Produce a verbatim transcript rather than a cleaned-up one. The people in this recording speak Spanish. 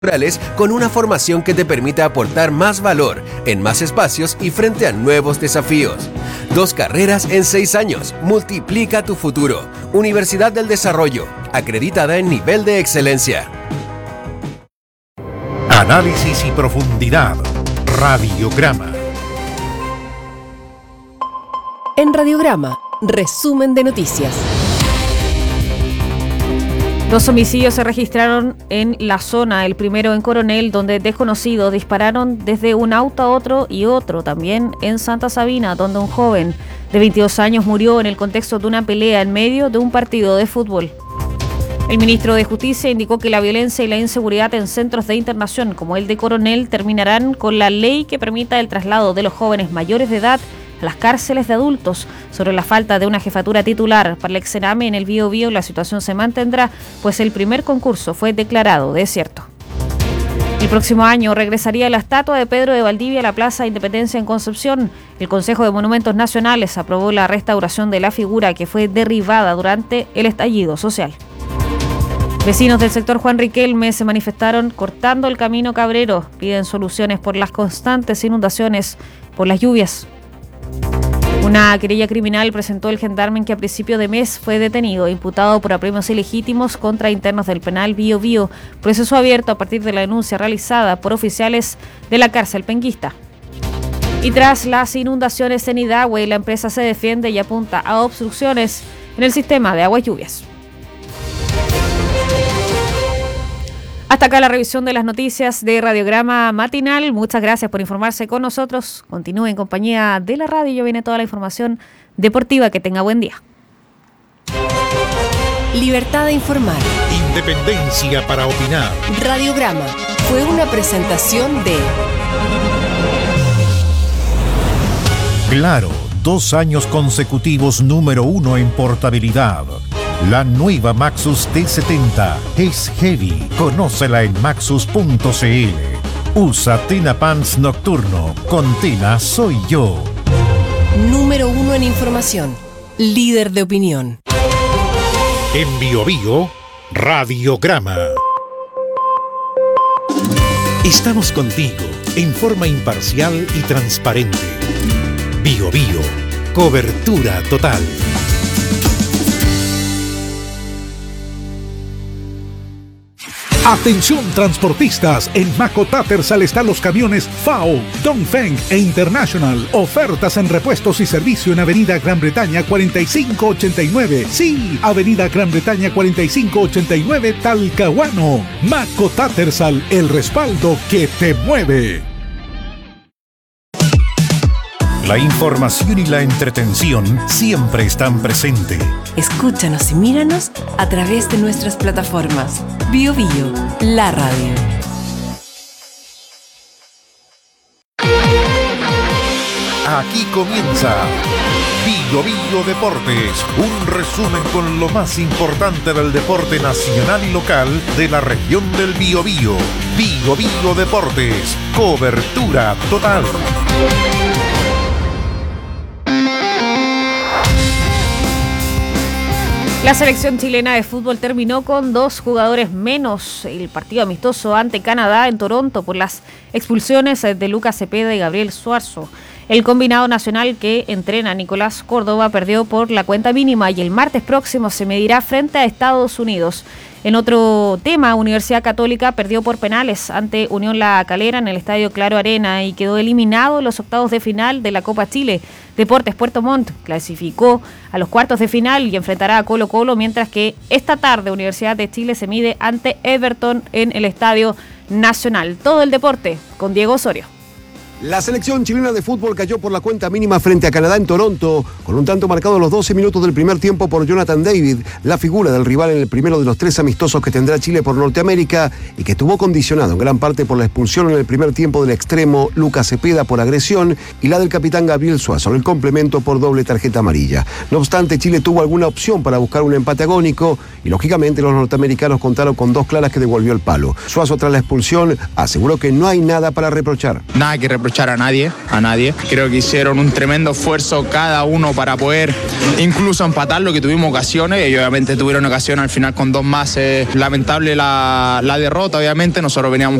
con una formación que te permita aportar más valor en más espacios y frente a nuevos desafíos. Dos carreras en seis años. Multiplica tu futuro. Universidad del Desarrollo, acreditada en nivel de excelencia. Análisis y profundidad. Radiograma. En Radiograma, resumen de noticias. Dos homicidios se registraron en la zona, el primero en Coronel, donde desconocidos dispararon desde un auto a otro y otro también en Santa Sabina, donde un joven de veintidós años murió en el contexto de una pelea en medio de un partido de fútbol. El ministro de Justicia indicó que la violencia y la inseguridad en centros de internación como el de Coronel terminarán con la ley que permita el traslado de los jóvenes mayores de edad a las cárceles de adultos. Sobre la falta de una jefatura titular para el exename en el Bío Bío, la situación se mantendrá, pues el primer concurso fue declarado desierto. El próximo año regresaría la estatua de Pedro de Valdivia a la Plaza Independencia en Concepción. El Consejo de Monumentos Nacionales aprobó la restauración de la figura que fue derribada durante el estallido social. Vecinos del sector Juan Riquelme se manifestaron cortando el camino Cabrero. Piden soluciones por las constantes inundaciones por las lluvias. Una querella criminal presentó el gendarme que a principio de mes fue detenido, imputado por apremios ilegítimos contra internos del penal Bío Bío, proceso abierto a partir de la denuncia realizada por oficiales de la cárcel penquista. Y tras las inundaciones en Idagüe, la empresa se defiende y apunta a obstrucciones en el sistema de aguas lluvias. Hasta acá la revisión de las noticias de Radiograma Matinal. Muchas gracias por informarse con nosotros. Continúe en compañía de la radio. Ya viene toda la información deportiva. Que tenga buen día. Libertad de informar. Independencia para opinar. Radiograma fue una presentación de Claro, dos años consecutivos número uno en portabilidad. La nueva Maxus T setenta es heavy. Conócela en maxus punto c l. Usa Tena Pants Nocturno. Con Tena soy yo. Número uno en información. Líder de opinión. En Bío Bío, Radiograma. Estamos contigo en forma imparcial y transparente. Bío Bío, cobertura total. Atención transportistas, en Maco Tattersall están los camiones F A O, Dongfeng e International. Ofertas en repuestos y servicio en Avenida Gran Bretaña cuarenta y cinco ochenta y nueve. Sí, Avenida Gran Bretaña cuarenta y cinco ochenta y nueve, Talcahuano. Maco Tattersall, el respaldo que te mueve. La información y la entretención siempre están presentes. Escúchanos y míranos a través de nuestras plataformas. Bío Bío, la radio. Aquí comienza Bío Bío Deportes, un resumen con lo más importante del deporte nacional y local de la región del Bío Bío. Bío Bío Deportes, cobertura total. La selección chilena de fútbol terminó con dos jugadores menos el partido amistoso ante Canadá en Toronto por las expulsiones de Lucas Cepeda y Gabriel Suazo. El combinado nacional que entrena Nicolás Córdoba perdió por la cuenta mínima y el martes próximo se medirá frente a Estados Unidos. En otro tema, Universidad Católica perdió por penales ante Unión La Calera en el Estadio Claro Arena y quedó eliminado en los octavos de final de la Copa Chile. Deportes Puerto Montt clasificó a los cuartos de final y enfrentará a Colo Colo, mientras que esta tarde Universidad de Chile se mide ante Everton en el Estadio Nacional. Todo el deporte con Diego Osorio. La selección chilena de fútbol cayó por la cuenta mínima frente a Canadá en Toronto, con un tanto marcado a los doce minutos del primer tiempo por Jonathan David, la figura del rival en el primero de los tres amistosos que tendrá Chile por Norteamérica y que estuvo condicionado en gran parte por la expulsión en el primer tiempo del extremo Lucas Cepeda por agresión y la del capitán Gabriel Suazo, el complemento por doble tarjeta amarilla. No obstante, Chile tuvo alguna opción para buscar un empate agónico y lógicamente los norteamericanos contaron con dos claras que devolvió el palo. Suazo, tras la expulsión, aseguró que no hay nada para reprochar. Nada que reprochar reprochar a nadie, a nadie. Creo que hicieron un tremendo esfuerzo cada uno para poder incluso empatar, lo que tuvimos ocasiones, y obviamente tuvieron ocasión al final con dos más. Eh, lamentable la, la derrota, obviamente, nosotros veníamos